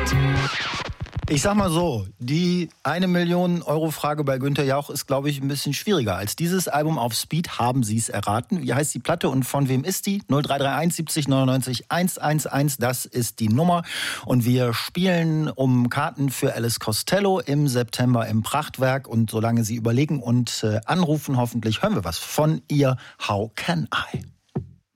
Ich sag mal so, die 1-Million-Euro-Frage bei Günther Jauch ist, glaube ich, ein bisschen schwieriger. Als dieses Album auf Speed haben Sie es erraten. Wie heißt die Platte und von wem ist die? 0331 70 99 111, das ist die Nummer. Und wir spielen um Karten für Alice Costello im September im Prachtwerk. Und solange Sie überlegen und anrufen, hoffentlich hören wir was von ihr. How Can I?